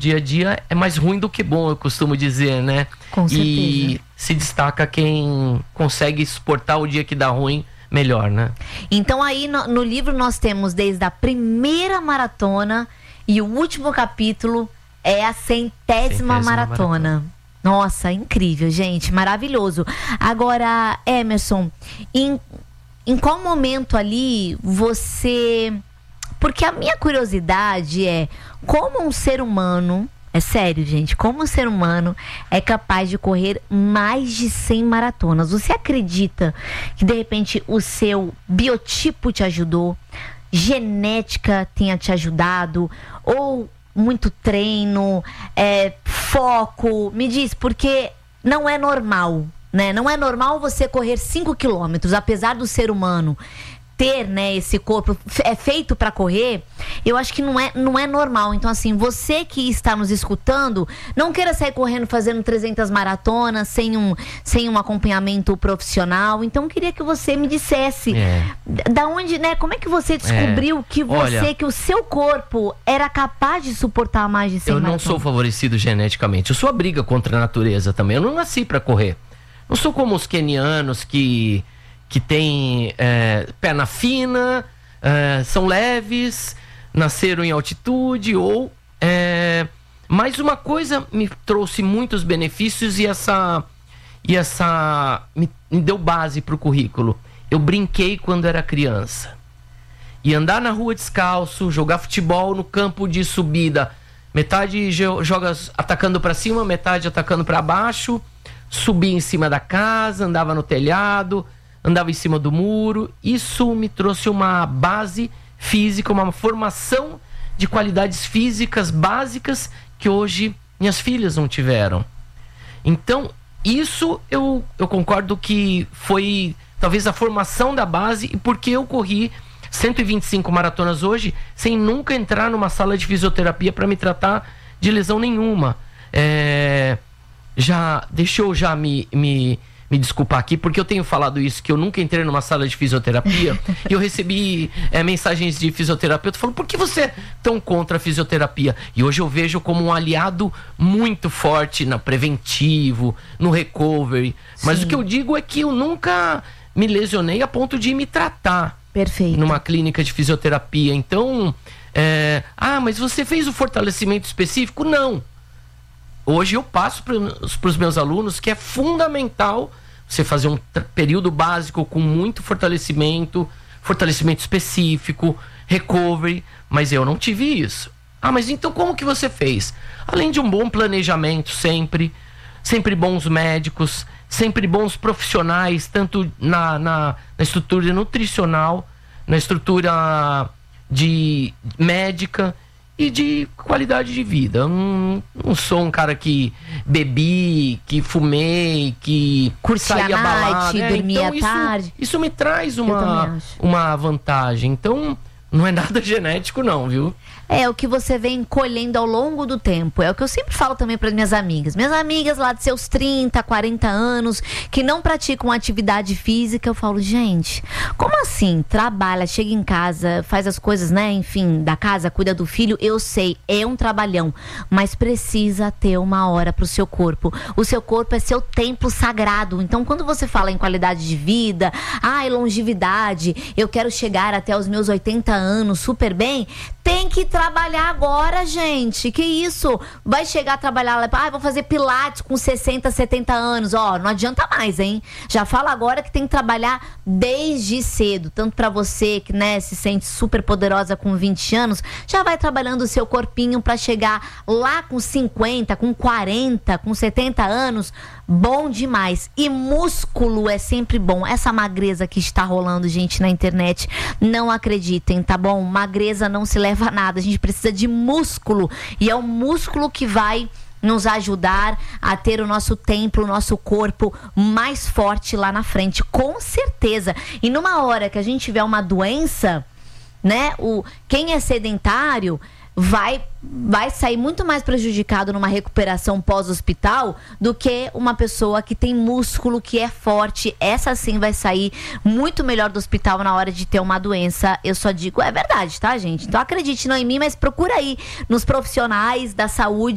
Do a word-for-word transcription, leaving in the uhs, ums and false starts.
dia a dia é mais ruim do que bom, eu costumo dizer, né? Com certeza. E se destaca quem consegue suportar o dia que dá ruim melhor, né? Então aí no, no livro nós temos desde a primeira maratona e o último capítulo é a centésima, Centésima maratona. maratona. Nossa, incrível, gente, maravilhoso. Agora, Emerson, em, em qual momento ali você... Porque a minha curiosidade é como um ser humano, é sério, gente, como um ser humano é capaz de correr mais de cem maratonas. Você acredita que de repente o seu biotipo te ajudou, genética tenha te ajudado, ou muito treino, é, foco? Me diz, porque não é normal, né? Não é normal você correr cinco quilômetros, apesar do ser humano ter, né, esse corpo é feito para correr. Eu acho que não é, não é normal. Então, assim, você que está nos escutando, não queira sair correndo fazendo trezentas maratonas sem um, sem um acompanhamento profissional. Então, eu queria que você me dissesse É. da onde, né, como é que você descobriu É. que você, Olha, que o seu corpo era capaz de suportar mais de cem eu não maratonas? sou favorecido geneticamente. Eu sou a briga contra a natureza também. Eu não nasci para correr. Não sou como os quenianos que que tem é, perna fina, é, são leves, nasceram em altitude, ou é, mas uma coisa me trouxe muitos benefícios e essa e essa me, me deu base para o currículo. Eu brinquei quando era criança e andar na rua descalço, jogar futebol no campo de subida, metade joga atacando para cima, metade atacando para baixo, subia em cima da casa, andava no telhado, andava em cima do muro. Isso me trouxe uma base física, uma formação de qualidades físicas básicas que hoje minhas filhas não tiveram. Então, isso eu, eu concordo que foi talvez a formação da base, e porque eu corri cento e vinte e cinco maratonas hoje sem nunca entrar numa sala de fisioterapia para me tratar de lesão nenhuma. É, já deixou já me... me Me desculpar aqui, porque eu tenho falado isso, que eu nunca entrei numa sala de fisioterapia e eu recebi é, mensagens de fisioterapeuta falando: por que você é tão contra a fisioterapia? E hoje eu vejo como um aliado muito forte no preventivo, no recovery. Mas Sim. o que eu digo é que eu nunca me lesionei a ponto de me tratar. Perfeito. Numa clínica de fisioterapia. Então, é, ah, mas você fez o fortalecimento específico? Não. Hoje eu passo para os meus alunos que é fundamental você fazer um período básico com muito fortalecimento, fortalecimento específico, recovery, mas eu não tive isso. Ah, mas então como que você fez? Além de um bom planejamento sempre, sempre bons médicos, sempre bons profissionais, tanto na, na, na estrutura nutricional, na estrutura de médica e de qualidade de vida. Eu não, não sou um cara que bebi, que fumei, que curtia saía a night, balada. É, dormia então isso, tarde. isso me traz também uma, acho. uma vantagem. Então, não é nada genético não, viu? É o que você vem colhendo ao longo do tempo. É o que eu sempre falo também para minhas amigas. Minhas amigas lá de seus trinta, quarenta anos, que não praticam atividade física, eu falo: gente, como assim? Trabalha, chega em casa, faz as coisas, né? Enfim, da casa, cuida do filho. Eu sei, é um trabalhão, mas precisa ter uma hora pro seu corpo. O seu corpo é seu templo sagrado. Então, quando você fala em qualidade de vida, ai, longevidade, eu quero chegar até os meus oitenta anos super bem, tem que trabalhar agora, gente. Que isso? Vai chegar a trabalhar lá, ah, vou fazer pilates com sessenta, setenta anos. Ó, não adianta mais, hein? Já fala agora que tem que trabalhar desde cedo. Tanto pra você que, né, se sente super poderosa com vinte anos, já vai trabalhando o seu corpinho pra chegar lá com cinquenta, com quarenta, com setenta anos. Bom demais. E músculo é sempre bom. Essa magreza que está rolando, gente, na internet, não acreditem, tá bom? Magreza não se leva a nada. A gente precisa de músculo. E é o músculo que vai nos ajudar a ter o nosso templo, o nosso corpo mais forte lá na frente. Com certeza. E numa hora que a gente tiver uma doença, né? O, quem é sedentário vai, vai sair muito mais prejudicado numa recuperação pós-hospital do que uma pessoa que tem músculo, que é forte. Essa sim vai sair muito melhor do hospital na hora de ter uma doença. Eu só digo, é verdade, tá, gente? Então acredite não em mim, mas procura aí nos profissionais da saúde